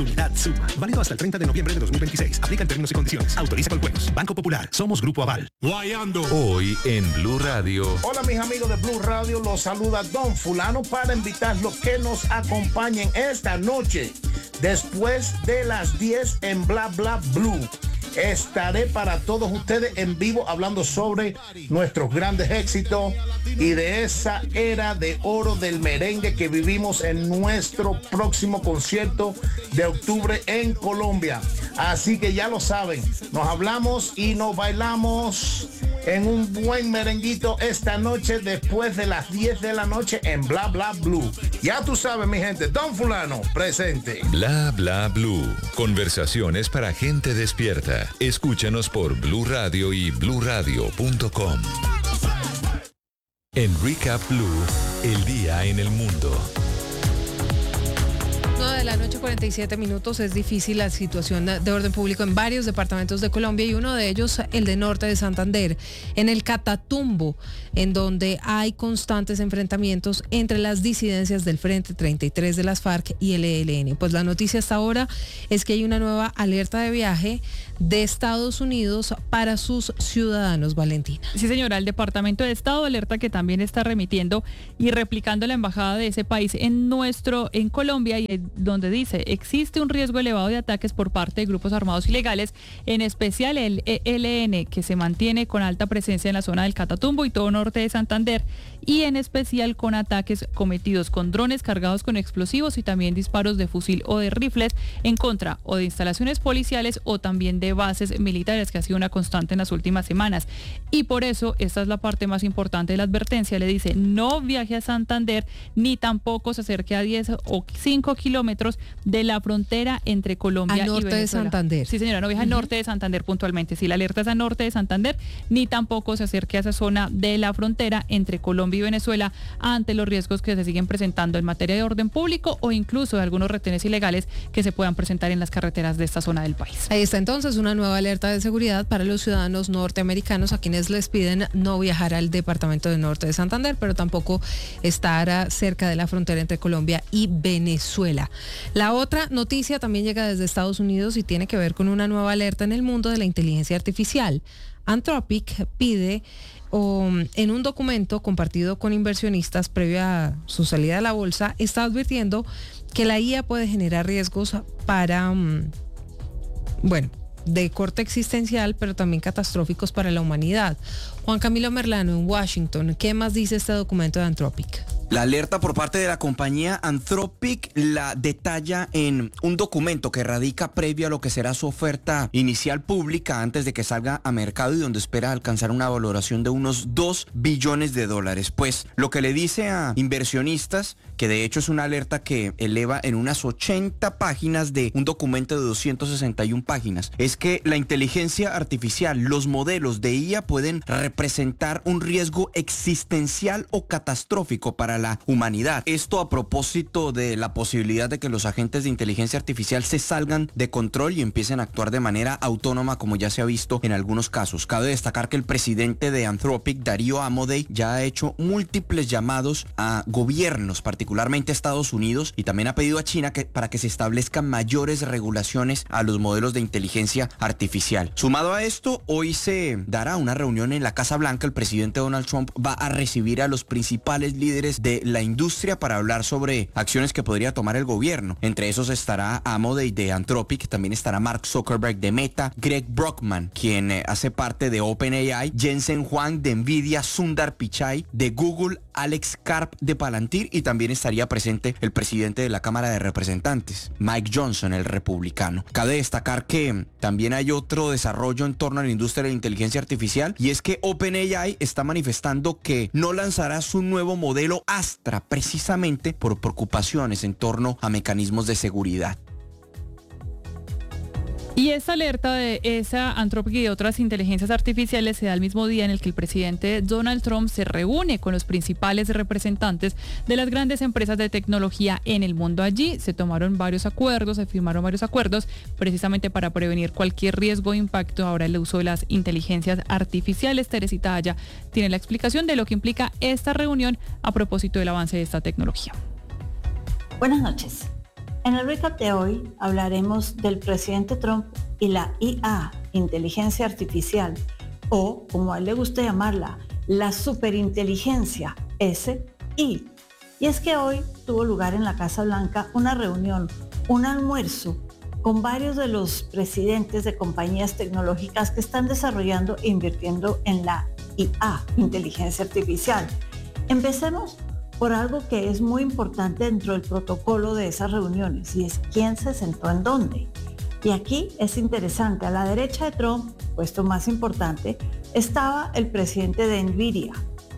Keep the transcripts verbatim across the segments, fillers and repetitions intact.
Unidad Suma. Válido hasta el treinta de noviembre de dos mil veintiséis. Aplican términos y condiciones. Autoriza con juegos. Banco Popular. Somos Grupo Aval. Guayando. Hoy en Blue Radio. Hola mis amigos de Blue Radio. Los saluda Don Fulano para invitarlos que nos acompañen esta noche después de las diez en Bla Bla Blue. Estaré para todos ustedes en vivo hablando sobre nuestros grandes éxitos y de esa era de oro del merengue que vivimos en nuestro próximo concierto de octubre en Colombia. Así que ya lo saben, nos hablamos y nos bailamos en un buen merenguito esta noche después de las diez de la noche en Bla Bla Blue. Ya tú sabes, mi gente, Don Fulano presente. Bla Bla Blue. Conversaciones para gente despierta. Escúchanos por Blue Radio y blue radio punto com. En Recap Blue, el día en el mundo. nueve de la noche, cuarenta y siete minutos. Es difícil la situación de orden público en varios departamentos de Colombia y uno de ellos, el de Norte de Santander, en el Catatumbo, en donde hay constantes enfrentamientos entre las disidencias del Frente treinta y tres de las FARC y el E L N. Pues la noticia hasta ahora es que hay una nueva alerta de viaje de Estados Unidos para sus ciudadanos. Valentina. Sí, señora, el Departamento de Estado alerta que también está remitiendo y replicando la embajada de ese país en nuestro, en Colombia, y donde dice, existe un riesgo elevado de ataques por parte de grupos armados ilegales, en especial el E L N, que se mantiene con alta presencia en la zona del Catatumbo y todo norte de Santander, y en especial con ataques cometidos con drones cargados con explosivos y también disparos de fusil o de rifles en contra o de instalaciones policiales o también de bases militares, que ha sido una constante en las últimas semanas. Y por eso, esta es la parte más importante de la advertencia, le dice, no viaje a Santander, ni tampoco se acerque a diez o cinco kilómetros de la frontera entre Colombia a norte y Venezuela. de Santander. Sí, señora, no viaja al uh-huh. norte de Santander puntualmente. Sí, la alerta es a norte de Santander, ni tampoco se acerque a esa zona de la frontera entre Colombia y Venezuela ante los riesgos que se siguen presentando en materia de orden público o incluso de algunos retenes ilegales que se puedan presentar en las carreteras de esta zona del país. Ahí está entonces una nueva alerta de seguridad para los ciudadanos norteamericanos a quienes les piden no viajar al departamento de Norte de Santander, pero tampoco estar cerca de la frontera entre Colombia y Venezuela. La otra noticia también llega desde Estados Unidos y tiene que ver con una nueva alerta en el mundo de la inteligencia artificial. Anthropic pide o, en un documento compartido con inversionistas previo a su salida a la bolsa, está advirtiendo que la I A puede generar riesgos para, um, bueno, de corte existencial, pero también catastróficos para la humanidad. Juan Camilo Merlano en Washington, ¿qué más dice este documento de Anthropic? La alerta por parte de la compañía Anthropic la detalla en un documento que radica previo a lo que será su oferta inicial pública antes de que salga a mercado y donde espera alcanzar una valoración de unos dos billones de dólares. Pues lo que le dice a inversionistas, que de hecho es una alerta que eleva en unas ochenta páginas de un documento de doscientas sesenta y una páginas, es que la inteligencia artificial, los modelos de I A pueden representar un riesgo existencial o catastrófico para la humanidad. Esto a propósito de la posibilidad de que los agentes de inteligencia artificial se salgan de control y empiecen a actuar de manera autónoma, como ya se ha visto en algunos casos. Cabe destacar que el presidente de Anthropic, Darío Amodei, ya ha hecho múltiples llamados a gobiernos, particularmente a Estados Unidos, y también ha pedido a China que, para que se establezcan mayores regulaciones a los modelos de inteligencia artificial. Sumado a esto, hoy se dará una reunión en la Casa Blanca. El presidente Donald Trump va a recibir a los principales líderes de la industria para hablar sobre acciones que podría tomar el gobierno. Entre esos estará Amodei de Anthropic, también estará Mark Zuckerberg de Meta, Greg Brockman, quien eh, hace parte de OpenAI, Jensen Huang de Nvidia, Sundar Pichai de Google, Alex Karp de Palantir, y también estaría presente el presidente de la Cámara de Representantes, Mike Johnson, el republicano. Cabe destacar que también hay otro desarrollo en torno a la industria de la inteligencia artificial, y es que OpenAI está manifestando que no lanzará su nuevo modelo Astra precisamente por preocupaciones en torno a mecanismos de seguridad. Y esta alerta de esa Anthropic y de otras inteligencias artificiales se da el mismo día en el que el presidente Donald Trump se reúne con los principales representantes de las grandes empresas de tecnología en el mundo. Allí se tomaron varios acuerdos, se firmaron varios acuerdos precisamente para prevenir cualquier riesgo o impacto ahora el uso de las inteligencias artificiales. Teresita Aya tiene la explicación de lo que implica esta reunión a propósito del avance de esta tecnología. Buenas noches. En el recap de hoy hablaremos del presidente Trump y la I A, inteligencia artificial, o como a él le gusta llamarla, la superinteligencia, S I. Y es que hoy tuvo lugar en la Casa Blanca una reunión, un almuerzo con varios de los presidentes de compañías tecnológicas que están desarrollando e invirtiendo en la I A, inteligencia artificial. Empecemos por algo que es muy importante dentro del protocolo de esas reuniones, y es quién se sentó en dónde. Y aquí es interesante, a la derecha de Trump, puesto más importante, estaba el presidente de Nvidia.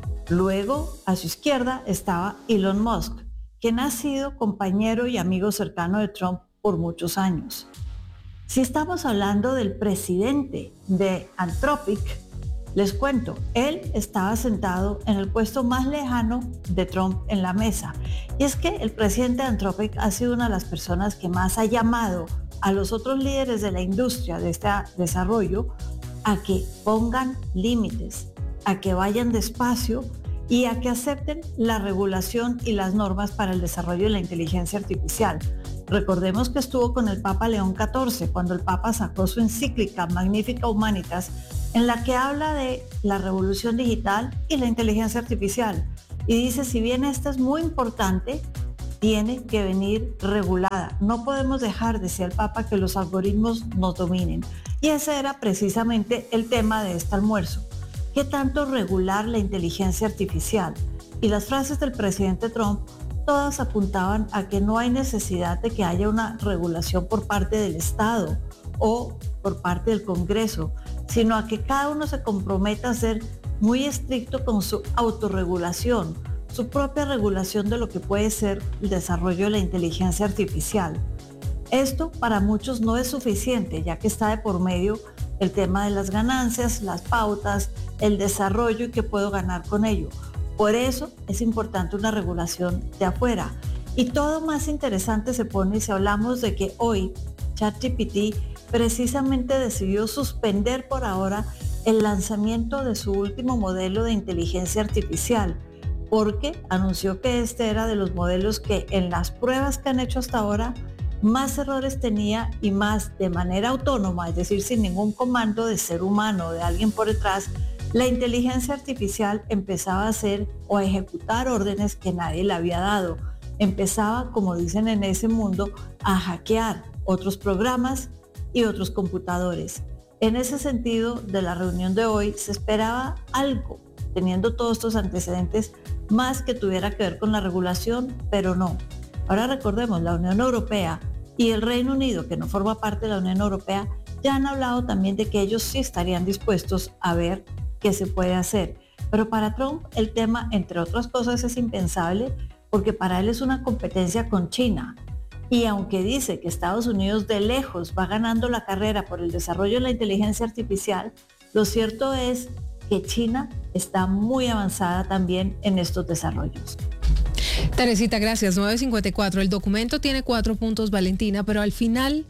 Luego, a su izquierda, estaba Elon Musk, quien ha sido compañero y amigo cercano de Trump por muchos años. Si estamos hablando del presidente de Anthropic, les cuento, él estaba sentado en el puesto más lejano de Trump en la mesa. Y es que el presidente de Anthropic ha sido una de las personas que más ha llamado a los otros líderes de la industria de este desarrollo a que pongan límites, a que vayan despacio y a que acepten la regulación y las normas para el desarrollo de la inteligencia artificial. Recordemos que estuvo con el Papa León catorce cuando el Papa sacó su encíclica Magnificat Humanitas, en la que habla de la revolución digital y la inteligencia artificial. Y dice, si bien esta es muy importante, tiene que venir regulada. No podemos dejar, decía el Papa, que los algoritmos nos dominen. Y ese era precisamente el tema de este almuerzo. ¿Qué tanto regular la inteligencia artificial? Y las frases del presidente Trump todas apuntaban a que no hay necesidad de que haya una regulación por parte del Estado o por parte del Congreso, sino a que cada uno se comprometa a ser muy estricto con su autorregulación, su propia regulación de lo que puede ser el desarrollo de la inteligencia artificial. Esto para muchos no es suficiente, ya que está de por medio el tema de las ganancias, las pautas, el desarrollo y qué puedo ganar con ello. Por eso es importante una regulación de afuera. Y todo más interesante se pone si hablamos de que hoy ChatGPT precisamente decidió suspender por ahora el lanzamiento de su último modelo de inteligencia artificial, porque anunció que este era de los modelos que en las pruebas que han hecho hasta ahora más errores tenía y más de manera autónoma, es decir, sin ningún comando de ser humano o de alguien por detrás, la inteligencia artificial empezaba a hacer o a ejecutar órdenes que nadie le había dado. Empezaba, como dicen en ese mundo, a hackear otros programas y otros computadores. En ese sentido, de la reunión de hoy se esperaba algo, teniendo todos estos antecedentes, más que tuviera que ver con la regulación, pero no. Ahora recordemos, la Unión Europea y el Reino Unido, que no forma parte de la Unión Europea, ya han hablado también de que ellos sí estarían dispuestos a ver qué se puede hacer. Pero para Trump el tema, entre otras cosas, es impensable porque para él es una competencia con China. Y aunque dice que Estados Unidos de lejos va ganando la carrera por el desarrollo de la inteligencia artificial, lo cierto es que China está muy avanzada también en estos desarrollos. Teresita, gracias. nueve cincuenta y cuatro. El documento tiene cuatro puntos, Valentina, pero al final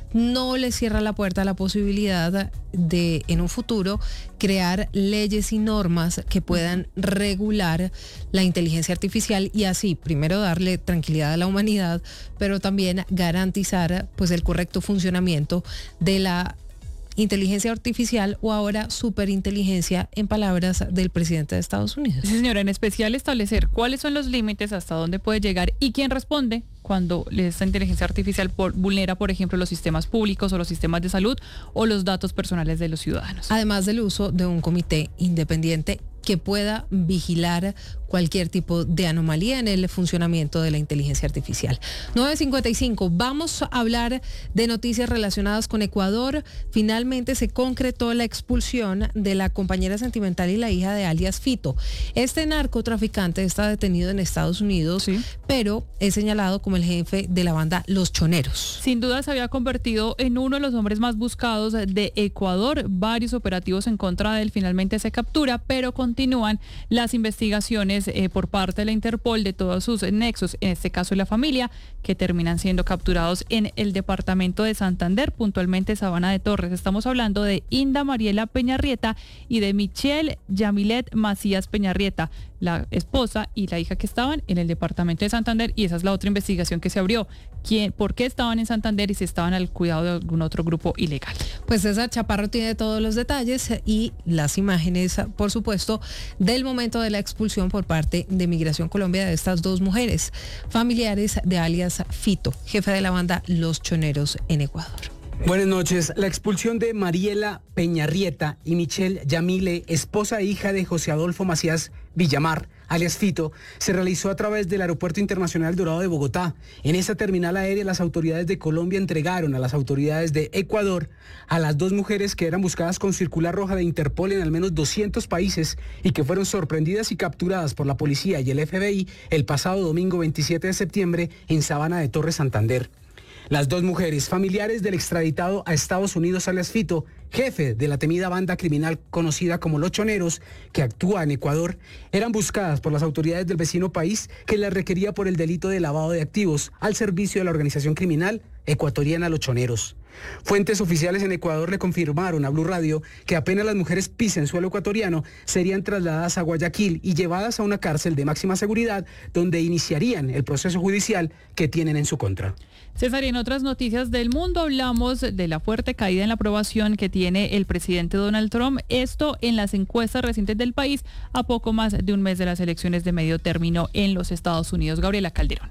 no le cierra la puerta a la posibilidad de, en un futuro, crear leyes y normas que puedan regular la inteligencia artificial y así, primero, darle tranquilidad a la humanidad, pero también garantizar pues el correcto funcionamiento de la inteligencia artificial, o ahora superinteligencia, en palabras del presidente de Estados Unidos. Sí, señora, en especial establecer cuáles son los límites, hasta dónde puede llegar y quién responde cuando esta inteligencia artificial por, vulnera, por ejemplo, los sistemas públicos o los sistemas de salud o los datos personales de los ciudadanos. Además del uso de un comité independiente que pueda vigilar cualquier tipo de anomalía en el funcionamiento de la inteligencia artificial. nueve cincuenta y cinco, vamos a hablar de noticias relacionadas con Ecuador. Finalmente se concretó la expulsión de la compañera sentimental y la hija de alias Fito. Este narcotraficante está detenido en Estados Unidos, sí, pero es señalado como el jefe de la banda Los Choneros. Sin duda se había convertido en uno de los hombres más buscados de Ecuador. Varios operativos en contra de él, finalmente se captura, pero continúan las investigaciones eh, por parte de la Interpol de todos sus nexos, en este caso la familia, que terminan siendo capturados en el departamento de Santander, puntualmente Sabana de Torres. Estamos hablando de Inda Mariela Peñarrieta y de Michelle Yamilet Macías Peñarrieta. la esposa y la hija que estaban en el departamento de Santander, y esa es la otra investigación que se abrió. ¿Quién, por qué estaban en Santander y si estaban al cuidado de algún otro grupo ilegal? Pues César Chaparro tiene todos los detalles y las imágenes, por supuesto, del momento de la expulsión por parte de Migración Colombia de estas dos mujeres, familiares de alias Fito, jefe de la banda Los Choneros en Ecuador. Buenas noches. La expulsión de Mariela Peñarrieta y Michelle Yamile, esposa e hija de José Adolfo Macías Villamar, alias Fito, se realizó a través del Aeropuerto Internacional Dorado de Bogotá. En esta terminal aérea, las autoridades de Colombia entregaron a las autoridades de Ecuador a las dos mujeres que eran buscadas con circular roja de Interpol en al menos doscientos países y que fueron sorprendidas y capturadas por la policía y el F B I el pasado domingo veintisiete de septiembre en Sabana de Torres, Santander. Las dos mujeres, familiares del extraditado a Estados Unidos alias Fito, jefe de la temida banda criminal conocida como Los Choneros, que actúa en Ecuador, eran buscadas por las autoridades del vecino país que las requería por el delito de lavado de activos al servicio de la organización criminal ecuatoriana Los Choneros. Fuentes oficiales en Ecuador le confirmaron a Blue Radio que apenas las mujeres pisen suelo ecuatoriano, serían trasladadas a Guayaquil y llevadas a una cárcel de máxima seguridad donde iniciarían el proceso judicial que tienen en su contra. César, y en otras noticias del mundo hablamos de la fuerte caída en la aprobación que tiene el presidente Donald Trump, esto en las encuestas recientes del país a poco más de un mes de las elecciones de medio término en los Estados Unidos. Gabriela Calderón.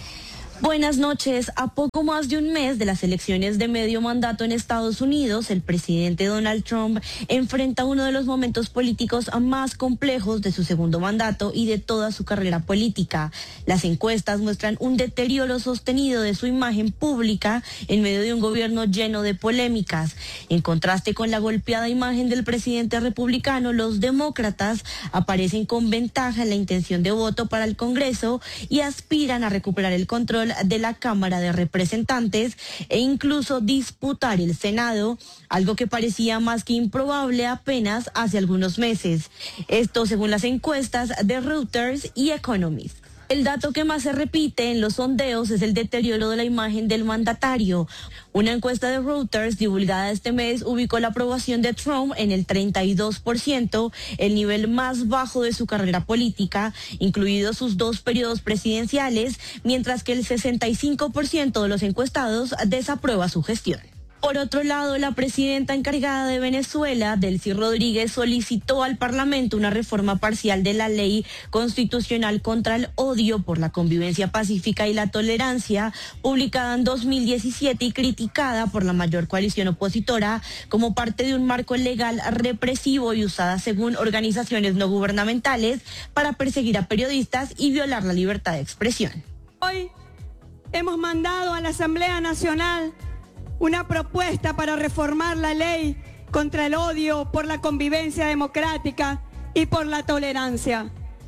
Buenas noches. A poco más de un mes de las elecciones de medio mandato en Estados Unidos, el presidente Donald Trump enfrenta uno de los momentos políticos más complejos de su segundo mandato y de toda su carrera política. Las encuestas muestran un deterioro sostenido de su imagen pública en medio de un gobierno lleno de polémicas. En contraste con la golpeada imagen del presidente republicano, los demócratas aparecen con ventaja en la intención de voto para el Congreso y aspiran a recuperar el control de la Cámara de Representantes e incluso disputar el Senado, algo que parecía más que improbable apenas hace algunos meses. Esto según las encuestas de Reuters y Economist. El dato que más se repite en los sondeos es el deterioro de la imagen del mandatario. Una encuesta de Reuters divulgada este mes ubicó la aprobación de Trump en el treinta y dos por ciento, el nivel más bajo de su carrera política, incluidos sus dos periodos presidenciales, mientras que el sesenta y cinco por ciento de los encuestados desaprueba su gestión. Por otro lado, la presidenta encargada de Venezuela, Delcy Rodríguez, solicitó al Parlamento una reforma parcial de la ley constitucional contra el odio por la convivencia pacífica y la tolerancia, publicada en dos mil diecisiete y criticada por la mayor coalición opositora como parte de un marco legal represivo y usada según organizaciones no gubernamentales para perseguir a periodistas y violar la libertad de expresión. Hoy hemos mandado a la Asamblea Nacional una propuesta para reformar la ley contra el odio por la convivencia democrática y por la tolerancia.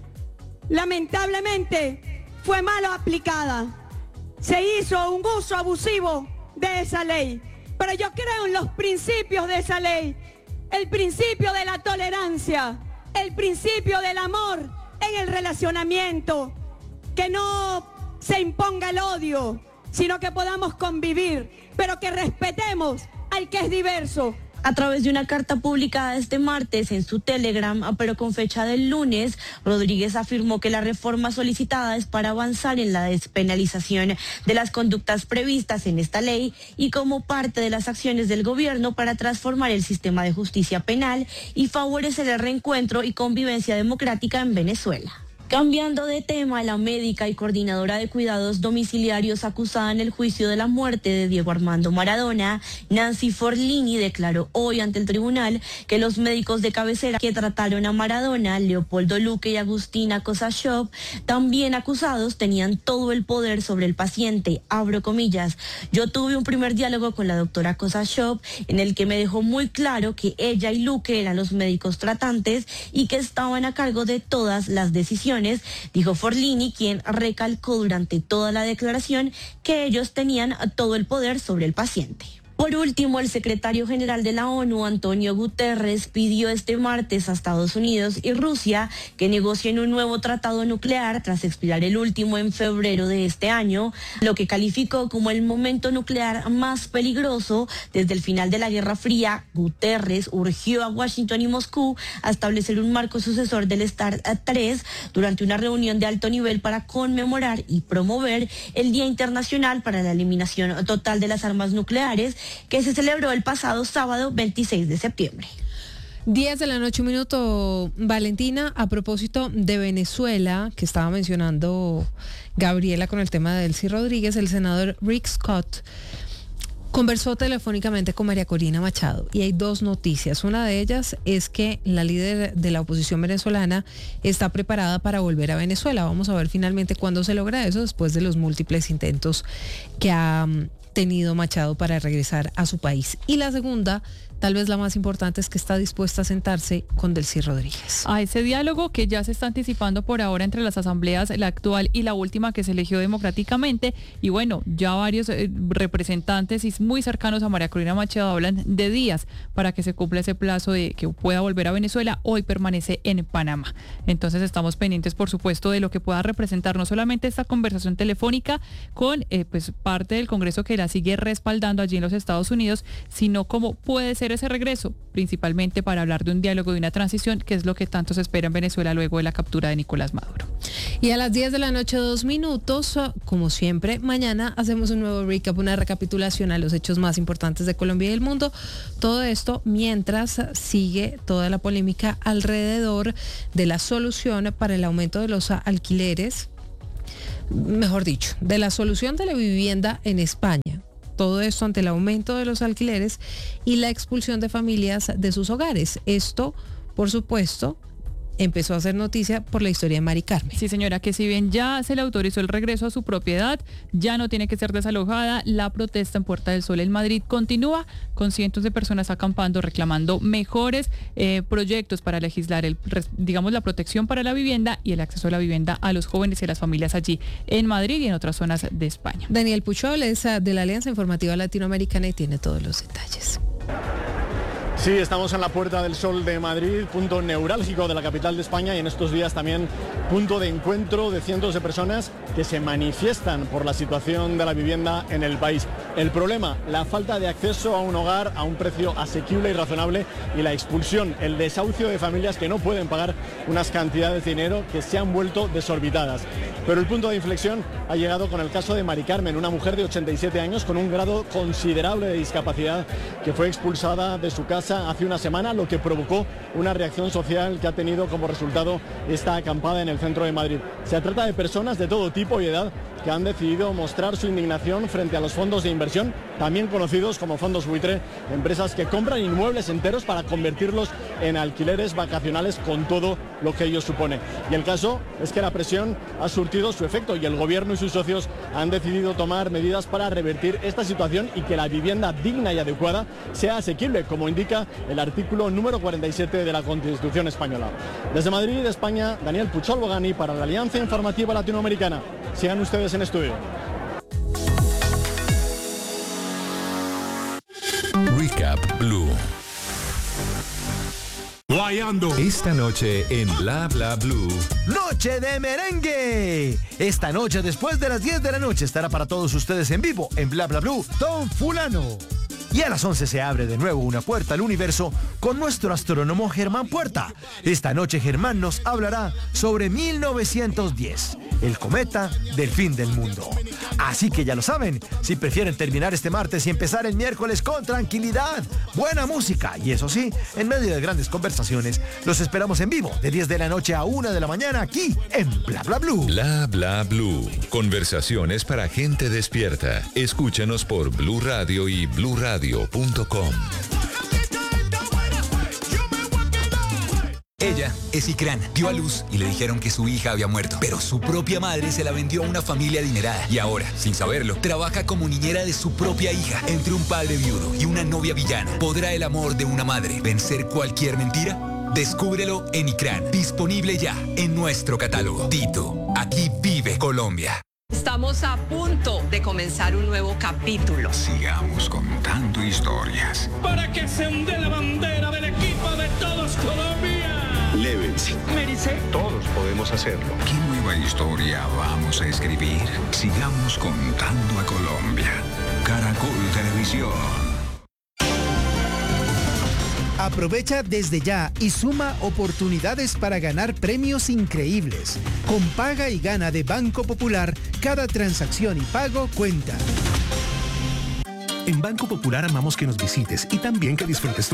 Lamentablemente fue mal aplicada. Se hizo un uso abusivo de esa ley, pero yo creo en los principios de esa ley. El principio de la tolerancia, el principio del amor en el relacionamiento, que no se imponga el odio, sino que podamos convivir, pero que respetemos al que es diverso. A través de una carta publicada este martes en su Telegram, pero con fecha del lunes, Rodríguez afirmó que la reforma solicitada es para avanzar en la despenalización de las conductas previstas en esta ley y como parte de las acciones del gobierno para transformar el sistema de justicia penal y favorecer el reencuentro y convivencia democrática en Venezuela. Cambiando de tema, la médica y coordinadora de cuidados domiciliarios acusada en el juicio de la muerte de Diego Armando Maradona, Nancy Forlini, declaró hoy ante el tribunal que los médicos de cabecera que trataron a Maradona, Leopoldo Luque y Agustina Kosashov, también acusados, tenían todo el poder sobre el paciente. Abro comillas. Yo tuve un primer diálogo con la doctora Kosashov en el que me dejó muy claro que ella y Luque eran los médicos tratantes y que estaban a cargo de todas las decisiones, dijo Forlini, quien recalcó durante toda la declaración que ellos tenían todo el poder sobre el paciente. Por último, el secretario general de la ONU, Antonio Guterres, pidió este martes a Estados Unidos y Rusia que negocien un nuevo tratado nuclear tras expirar el último en febrero de este año, lo que calificó como el momento nuclear más peligroso desde el final de la Guerra Fría. Guterres urgió a Washington y Moscú a establecer un marco sucesor del START tres durante una reunión de alto nivel para conmemorar y promover el Día Internacional para la Eliminación Total de las Armas Nucleares, que se celebró el pasado sábado veintiséis de septiembre. diez de la noche, un minuto, Valentina, a propósito de Venezuela, que estaba mencionando Gabriela con el tema de Delcy Rodríguez, el senador Rick Scott conversó telefónicamente con María Corina Machado y hay dos noticias. Una de ellas es que la líder de la oposición venezolana está preparada para volver a Venezuela. Vamos a ver finalmente cuándo se logra eso después de los múltiples intentos que ha tenido Machado para regresar a su país. Y la segunda, tal vez la más importante, es que está dispuesta a sentarse con Delcy Rodríguez. A ese diálogo que ya se está anticipando por ahora entre las asambleas, la actual y la última que se eligió democráticamente. Y bueno, ya varios eh, representantes y muy cercanos a María Corina Machado hablan de días para que se cumpla ese plazo de que pueda volver a Venezuela. Hoy permanece en Panamá. Entonces estamos pendientes, por supuesto, de lo que pueda representar no solamente esta conversación telefónica con eh, pues parte del Congreso que la sigue respaldando allí en los Estados Unidos, sino cómo puede ser ese regreso, principalmente para hablar de un diálogo, de una transición, que es lo que tanto se espera en Venezuela luego de la captura de Nicolás Maduro. Y a las diez de la noche, dos minutos, como siempre, mañana hacemos un nuevo recap, una recapitulación a los hechos más importantes de Colombia y del mundo. Todo esto mientras sigue toda la polémica alrededor de la solución para el aumento de los alquileres, mejor dicho, de la solución de la vivienda en España. Todo esto ante el aumento de los alquileres y la expulsión de familias de sus hogares. Esto, por supuesto, empezó a hacer noticia por la historia de Mari Carmen. Sí, señora, que si bien ya se le autorizó el regreso a su propiedad, ya no tiene que ser desalojada. La protesta en Puerta del Sol en Madrid continúa, con cientos de personas acampando, reclamando mejores eh, proyectos para legislar, el, digamos, la protección para la vivienda y el acceso a la vivienda a los jóvenes y a las familias allí en Madrid y en otras zonas de España. Daniel Puchol es de la Alianza Informativa Latinoamericana y tiene todos los detalles. Sí, estamos en la Puerta del Sol de Madrid, punto neurálgico de la capital de España y en estos días también punto de encuentro de cientos de personas que se manifiestan por la situación de la vivienda en el país. El problema, la falta de acceso a un hogar a un precio asequible y razonable y la expulsión, el desahucio de familias que no pueden pagar unas cantidades de dinero que se han vuelto desorbitadas. Pero el punto de inflexión ha llegado con el caso de Mari Carmen, una mujer de ochenta y siete años con un grado considerable de discapacidad que fue expulsada de su casa hace una semana, lo que provocó una reacción social que ha tenido como resultado esta acampada en el centro de Madrid. Se trata de personas de todo tipo y edad que han decidido mostrar su indignación frente a los fondos de inversión, también conocidos como fondos buitre, empresas que compran inmuebles enteros para convertirlos en alquileres vacacionales con todo lo que ello supone. Y el caso es que la presión ha surtido su efecto y el gobierno y sus socios han decidido tomar medidas para revertir esta situación y que la vivienda digna y adecuada sea asequible, como indica el artículo número cuarenta y siete de la Constitución española. Desde Madrid, España, Daniel Puchol Bogani para la Alianza Informativa Latinoamericana. Sigan ustedes en estudio. Recap Blue. Guayando. Esta noche en Bla Bla Blue. Noche de merengue. Esta noche después de las diez de la noche estará para todos ustedes en vivo en Bla Bla Blue Don Fulano. Y a las once se abre de nuevo una puerta al universo con nuestro astrónomo Germán Puerta. Esta noche Germán nos hablará sobre mil novecientos diez, el cometa del fin del mundo. Así que ya lo saben, si prefieren terminar este martes y empezar el miércoles con tranquilidad, buena música y eso sí, en medio de grandes conversaciones, los esperamos en vivo de diez de la noche a una de la mañana aquí en Bla Bla Blue. Bla Bla Blue. Conversaciones para gente despierta. Escúchanos por Blue Radio y blue radio punto com. Ella es Ikran, dio a luz y le dijeron que su hija había muerto, pero su propia madre se la vendió a una familia adinerada y ahora, sin saberlo, trabaja como niñera de su propia hija. Entre un padre viudo y una novia villana, ¿podrá el amor de una madre vencer cualquier mentira? Descúbrelo en Ikran, disponible ya en nuestro catálogo. Tito, aquí vive Colombia. Estamos a punto de comenzar un nuevo capítulo. Sigamos contando historias. Para que se onde la bandera del equipo de todos Colombia. Levens. Merice. Todos podemos hacerlo. ¿Qué nueva historia vamos a escribir? Sigamos contando a Colombia. Caracol Televisión. Aprovecha desde ya y suma oportunidades para ganar premios increíbles. Con Paga y Gana de Banco Popular, cada transacción y pago cuenta. En Banco Popular amamos que nos visites y también que disfrutes tu